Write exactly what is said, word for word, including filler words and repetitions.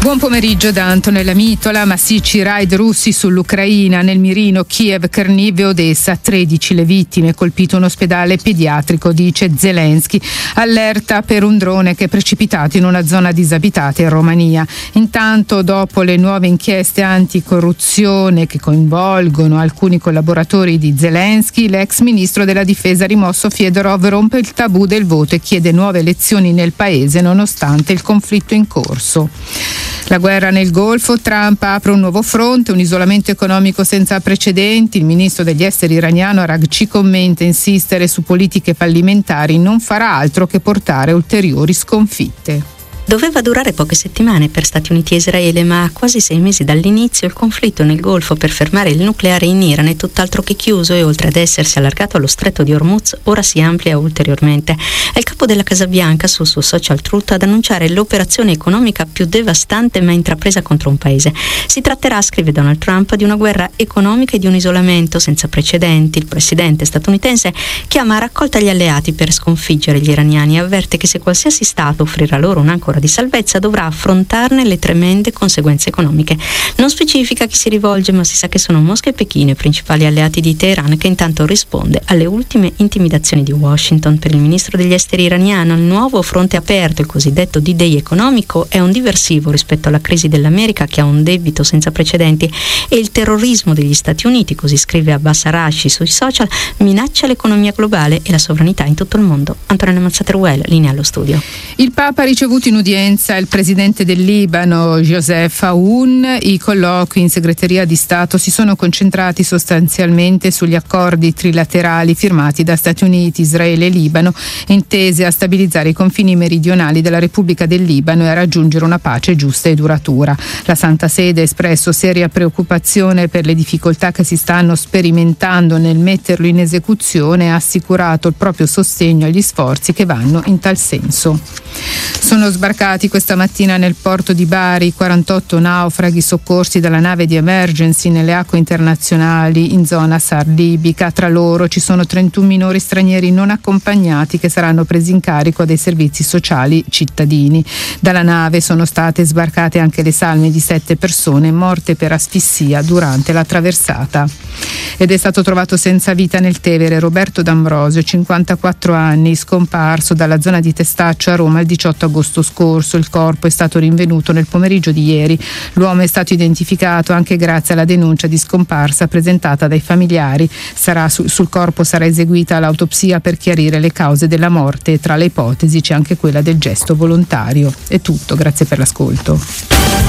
Buon pomeriggio da Antonella Mitola. Massicci raid russi sull'Ucraina, nel mirino Kiev, Cherniv e Odessa. tredici le vittime, colpito un ospedale pediatrico, dice Zelensky. Allerta per un drone che è precipitato in una zona disabitata in Romania. Intanto, dopo le nuove inchieste anticorruzione che coinvolgono alcuni collaboratori di Zelensky, l'ex ministro della difesa rimosso Fedorov rompe il tabù del voto e chiede nuove elezioni nel paese nonostante il conflitto in corso. La guerra nel Golfo, Trump apre un nuovo fronte, un isolamento economico senza precedenti. Il ministro degli esteri iraniano Araghchi commenta: insistere su politiche fallimentari non farà altro che portare ulteriori sconfitte. Doveva durare poche settimane per Stati Uniti e Israele, ma a quasi sei mesi dall'inizio il conflitto nel Golfo per fermare il nucleare in Iran è tutt'altro che chiuso e, oltre ad essersi allargato allo stretto di Hormuz, ora si amplia ulteriormente. È il capo della Casa Bianca sul suo social Truth ad annunciare l'operazione economica più devastante mai intrapresa contro un paese. Si tratterà, scrive Donald Trump, di una guerra economica e di un isolamento senza precedenti. Il presidente statunitense chiama a raccolta gli alleati per sconfiggere gli iraniani e avverte che se qualsiasi Stato offrirà loro un'ancora di salvezza dovrà affrontarne le tremende conseguenze economiche. Non specifica chi si rivolge, ma si sa che sono Mosca e Pechino i principali alleati di Teheran, che intanto risponde alle ultime intimidazioni di Washington. Per il ministro degli esteri iraniano il nuovo fronte aperto, il cosiddetto D-Day economico, è un diversivo rispetto alla crisi dell'America, che ha un debito senza precedenti, e il terrorismo degli Stati Uniti, così scrive Abbas Araghchi sui social, minaccia l'economia globale e la sovranità in tutto il mondo. Antonella Mazzateruel, linea allo studio. Il Papa ha ricevuto in udienza il presidente del Libano Joseph Aoun. I colloqui in segreteria di Stato si sono concentrati sostanzialmente sugli accordi trilaterali firmati da Stati Uniti, Israele e Libano, intese a stabilizzare i confini meridionali della Repubblica del Libano e a raggiungere una pace giusta e duratura. La Santa Sede ha espresso seria preoccupazione per le difficoltà che si stanno sperimentando nel metterlo in esecuzione e ha assicurato il proprio sostegno agli sforzi che vanno in tal senso. Sono sbarcati questa mattina nel porto di Bari quarantotto naufraghi soccorsi dalla nave di Emergency nelle acque internazionali in zona SAR libica. Tra loro ci sono trentuno minori stranieri non accompagnati che saranno presi in carico dai servizi sociali cittadini. Dalla nave sono state sbarcate anche le salme di sette persone morte per asfissia durante la traversata. Ed è stato trovato senza vita nel Tevere Roberto D'Ambrosio, cinquantaquattro anni, scomparso dalla zona di Testaccio a Roma il diciotto agosto scorso. Il corpo è stato rinvenuto nel pomeriggio di ieri. L'uomo è stato identificato anche grazie alla denuncia di scomparsa presentata dai familiari. Sarà su, sul corpo sarà eseguita l'autopsia per chiarire le cause della morte e tra le ipotesi c'è anche quella del gesto volontario. È tutto, grazie per l'ascolto.